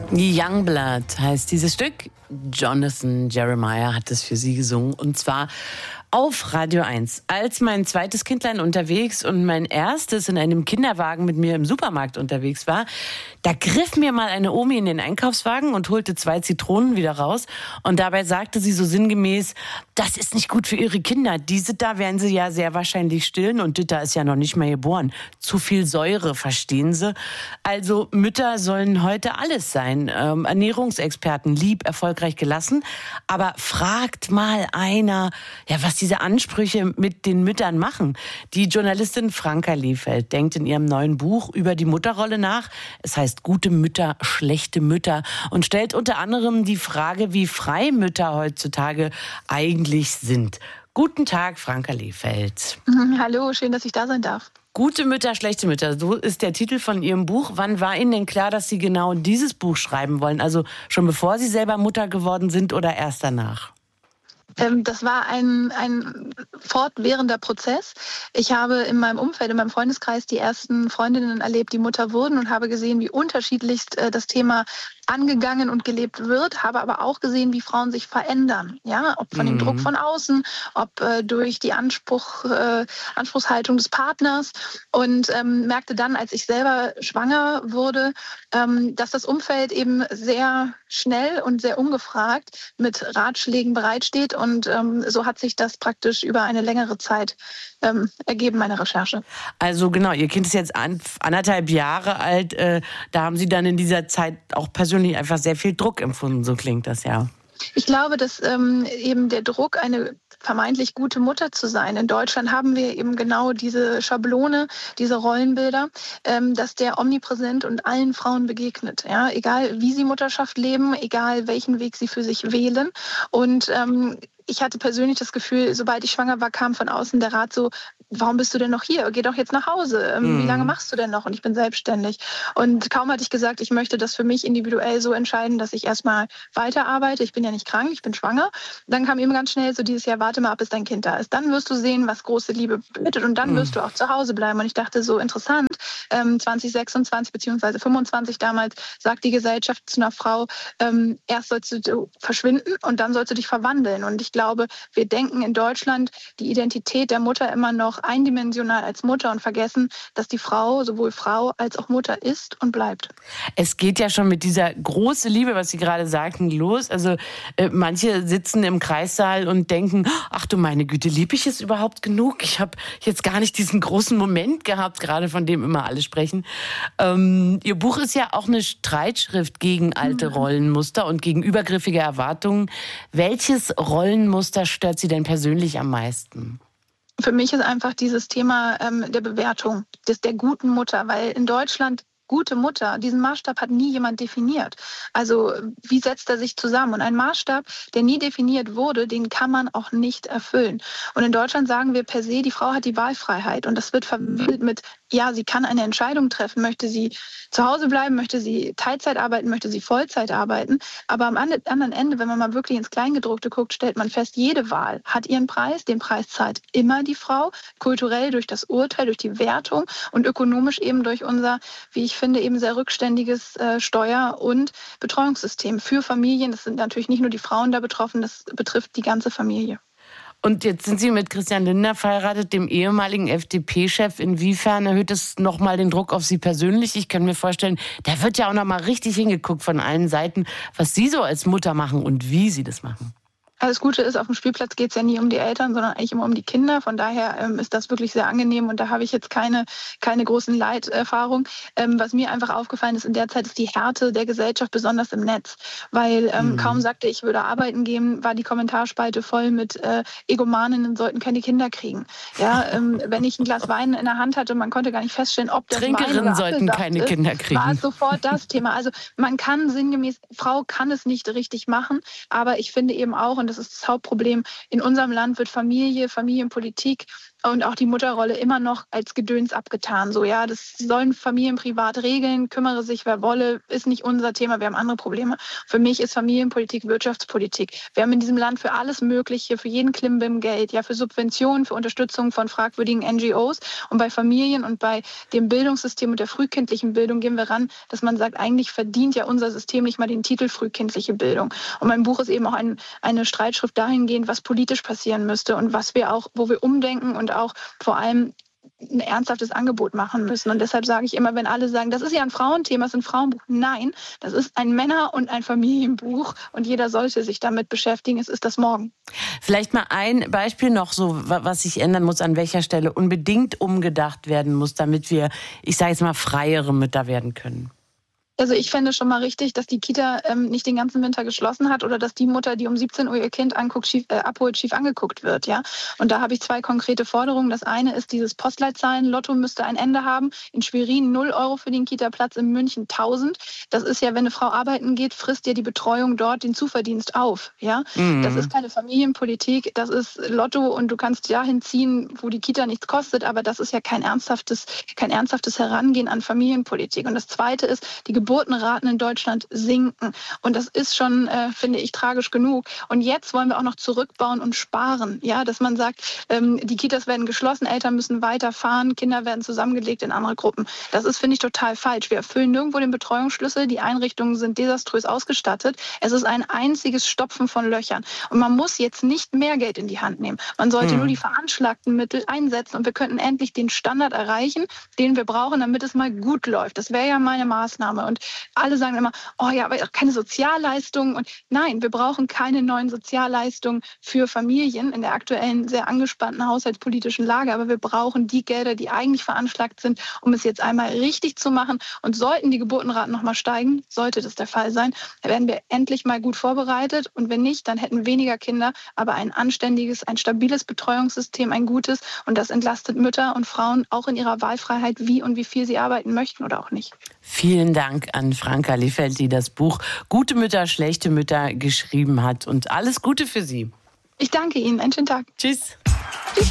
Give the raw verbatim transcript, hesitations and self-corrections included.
Youngblood heißt dieses Stück. Jonathan Jeremiah hat es für sie gesungen, und zwar auf Radio eins. Als mein zweites Kindlein unterwegs und mein erstes in einem Kinderwagen mit mir im Supermarkt unterwegs war, da griff mir mal eine Omi in den Einkaufswagen und holte zwei Zitronen wieder raus. Und dabei sagte sie so sinngemäß, das ist nicht gut für ihre Kinder. Diese da werden sie ja sehr wahrscheinlich stillen und Ditta ist ja noch nicht mal geboren. Zu viel Säure, verstehen Sie? Also Mütter sollen heute alles sein. Ähm, Ernährungsexperten, lieb, erfolgreich, gelassen. Aber fragt mal einer, ja, was diese Ansprüche mit den Müttern machen. Die Journalistin Franka Lehfeldt denkt in ihrem neuen Buch über die Mutterrolle nach. Es heißt Gute Mütter, schlechte Mütter und stellt unter anderem die Frage, wie frei Mütter heutzutage eigentlich sind. Guten Tag, Franka Lehfeldt. Hallo, schön, dass ich da sein darf. Gute Mütter, schlechte Mütter, so ist der Titel von Ihrem Buch. Wann war Ihnen denn klar, dass Sie genau dieses Buch schreiben wollen? Also schon bevor Sie selber Mutter geworden sind oder erst danach? Das war ein, ein fortwährender Prozess. Ich habe in meinem Umfeld, in meinem Freundeskreis die ersten Freundinnen erlebt, die Mutter wurden, und habe gesehen, wie unterschiedlichst das Thema angegangen und gelebt wird, habe aber auch gesehen, wie Frauen sich verändern. Ja, ob von dem Mhm. Druck von außen, ob äh, durch die Anspruch, äh, Anspruchshaltung des Partners, und ähm, merkte dann, als ich selber schwanger wurde, ähm, dass das Umfeld eben sehr schnell und sehr ungefragt mit Ratschlägen bereitsteht, und ähm, so hat sich das praktisch über eine längere Zeit ähm, ergeben, meine Recherche. Also genau, Ihr Kind ist jetzt an, anderthalb Jahre alt. Äh, da haben Sie dann in dieser Zeit auch persönlich einfach sehr viel Druck empfunden, so klingt das ja. Ich glaube, dass ähm, eben der Druck, eine vermeintlich gute Mutter zu sein. In Deutschland haben wir eben genau diese Schablone, diese Rollenbilder, ähm, dass der omnipräsent und allen Frauen begegnet. Ja? Egal, wie sie Mutterschaft leben, egal, welchen Weg sie für sich wählen. Und ähm, ich hatte persönlich das Gefühl, sobald ich schwanger war, kam von außen der Rat so, warum bist du denn noch hier? Geh doch jetzt nach Hause. Ähm, Mhm. Wie lange machst du denn noch? Und ich bin selbstständig. Und kaum hatte ich gesagt, ich möchte das für mich individuell so entscheiden, dass ich erstmal weiterarbeite. Ich bin ja nicht krank, ich bin schwanger. Dann kam eben ganz schnell so dieses Jahr, warte mal ab, bis dein Kind da ist. Dann wirst du sehen, was große Liebe bedeutet, und dann Mhm. wirst du auch zu Hause bleiben. Und ich dachte, so interessant, ähm, zwanzig sechsundzwanzig beziehungsweise fünfundzwanzig damals sagt die Gesellschaft zu einer Frau, ähm, erst sollst du verschwinden und dann sollst du dich verwandeln. Und ich glaube, wir denken in Deutschland die Identität der Mutter immer noch eindimensional als Mutter und vergessen, dass die Frau sowohl Frau als auch Mutter ist und bleibt. Es geht ja schon mit dieser großen Liebe, was Sie gerade sagten, los. Also äh, manche sitzen im Kreissaal und denken, ach du meine Güte, lieb ich es überhaupt genug? Ich habe jetzt gar nicht diesen großen Moment gehabt, gerade von dem immer alle sprechen. Ähm, Ihr Buch ist ja auch eine Streitschrift gegen alte Mhm. Rollenmuster und gegen übergriffige Erwartungen. Welches Rollenmuster stört Sie denn persönlich am meisten? Für mich ist einfach dieses Thema ähm, der Bewertung, des, der guten Mutter, weil in Deutschland gute Mutter, diesen Maßstab hat nie jemand definiert. Also wie setzt er sich zusammen? Und ein Maßstab, der nie definiert wurde, den kann man auch nicht erfüllen. Und in Deutschland sagen wir per se, die Frau hat die Wahlfreiheit. Und das wird vermittelt mit, ja, sie kann eine Entscheidung treffen. Möchte sie zu Hause bleiben, möchte sie Teilzeit arbeiten, möchte sie Vollzeit arbeiten. Aber am anderen Ende, wenn man mal wirklich ins Kleingedruckte guckt, stellt man fest, jede Wahl hat ihren Preis. Den Preis zahlt immer die Frau, kulturell durch das Urteil, durch die Wertung und ökonomisch eben durch unser, wie ich finde, eben sehr rückständiges äh, Steuer- und Betreuungssystem für Familien. Das sind natürlich nicht nur die Frauen da betroffen, das betrifft die ganze Familie. Und jetzt sind Sie mit Christian Lindner verheiratet, dem ehemaligen F D P-Chef. Inwiefern erhöht es nochmal den Druck auf Sie persönlich? Ich kann mir vorstellen, da wird ja auch nochmal richtig hingeguckt von allen Seiten, was Sie so als Mutter machen und wie Sie das machen. Also das Gute ist, auf dem Spielplatz geht es ja nie um die Eltern, sondern eigentlich immer um die Kinder. Von daher ähm, ist das wirklich sehr angenehm, und da habe ich jetzt keine, keine großen Leiterfahrungen. Ähm, was mir einfach aufgefallen ist in der Zeit, ist die Härte der Gesellschaft, besonders im Netz. Weil ähm, mhm. kaum sagte ich, würde arbeiten gehen, war die Kommentarspalte voll mit äh, Egomaninnen sollten keine Kinder kriegen. Ja, ähm, wenn ich ein Glas Wein in der Hand hatte, man konnte gar nicht feststellen, ob das Trinkerinnen Wein oder sollten Apfelsaft keine ist, Kinder kriegen. war es sofort das Thema. Also man kann sinngemäß, Frau kann es nicht richtig machen, aber ich finde eben auch, und das ist das Hauptproblem, in unserem Land wird Familie, Familienpolitik und auch die Mutterrolle immer noch als Gedöns abgetan. So, ja, das sollen Familien privat regeln, kümmere sich, wer wolle, ist nicht unser Thema, wir haben andere Probleme. Für mich ist Familienpolitik Wirtschaftspolitik. Wir haben in diesem Land für alles Mögliche, für jeden Klimbim Geld, ja, für Subventionen, für Unterstützung von fragwürdigen N G Os. Und bei Familien und bei dem Bildungssystem und der frühkindlichen Bildung gehen wir ran, dass man sagt, eigentlich verdient ja unser System nicht mal den Titel frühkindliche Bildung. Und mein Buch ist eben auch ein, eine Streitschrift dahingehend, was politisch passieren müsste und was wir auch, wo wir umdenken und auch vor allem ein ernsthaftes Angebot machen müssen. Und deshalb sage ich immer, wenn alle sagen, das ist ja ein Frauenthema, das ist ein Frauenbuch. Nein, das ist ein Männer- und ein Familienbuch und jeder sollte sich damit beschäftigen. Es ist das Morgen. Vielleicht mal ein Beispiel noch, so was sich ändern muss, an welcher Stelle unbedingt umgedacht werden muss, damit wir, ich sage jetzt mal, freiere Mütter werden können. Also ich fände schon mal richtig, dass die Kita ähm, nicht den ganzen Winter geschlossen hat oder dass die Mutter, die um siebzehn Uhr ihr Kind anguckt, schief, äh, abholt, schief angeguckt wird. Ja? Und da habe ich zwei konkrete Forderungen. Das eine ist, dieses Postleitzahlen-Lotto müsste ein Ende haben. In Schwerin null Euro für den Kita-Platz, in München tausend. Das ist ja, wenn eine Frau arbeiten geht, frisst ja die Betreuung dort den Zuverdienst auf. Ja? Mhm. Das ist keine Familienpolitik, das ist Lotto und du kannst dahin ziehen, wo die Kita nichts kostet, aber das ist ja kein ernsthaftes, kein ernsthaftes Herangehen an Familienpolitik. Und das zweite ist, die Geburtenraten in Deutschland sinken. Und das ist schon, äh, finde ich, tragisch genug. Und jetzt wollen wir auch noch zurückbauen und sparen. Ja, dass man sagt, ähm, die Kitas werden geschlossen, Eltern müssen weiterfahren, Kinder werden zusammengelegt in andere Gruppen. Das ist, finde ich, total falsch. Wir erfüllen nirgendwo den Betreuungsschlüssel. Die Einrichtungen sind desaströs ausgestattet. Es ist ein einziges Stopfen von Löchern. Und man muss jetzt nicht mehr Geld in die Hand nehmen. Man sollte hm. nur die veranschlagten Mittel einsetzen und wir könnten endlich den Standard erreichen, den wir brauchen, damit es mal gut läuft. Das wäre ja meine Maßnahme. Und alle sagen immer, oh ja, aber keine Sozialleistungen. Und nein, wir brauchen keine neuen Sozialleistungen für Familien in der aktuellen sehr angespannten haushaltspolitischen Lage. Aber wir brauchen die Gelder, die eigentlich veranschlagt sind, um es jetzt einmal richtig zu machen. Und sollten die Geburtenraten noch mal steigen, sollte das der Fall sein, dann werden wir endlich mal gut vorbereitet. Und wenn nicht, dann hätten weniger Kinder, aber ein anständiges, ein stabiles Betreuungssystem, ein gutes. Und das entlastet Mütter und Frauen auch in ihrer Wahlfreiheit, wie und wie viel sie arbeiten möchten oder auch nicht. Vielen Dank an Franka Lefeld, die das Buch Gute Mütter, schlechte Mütter geschrieben hat. Und alles Gute für Sie. Ich danke Ihnen. Einen schönen Tag. Tschüss.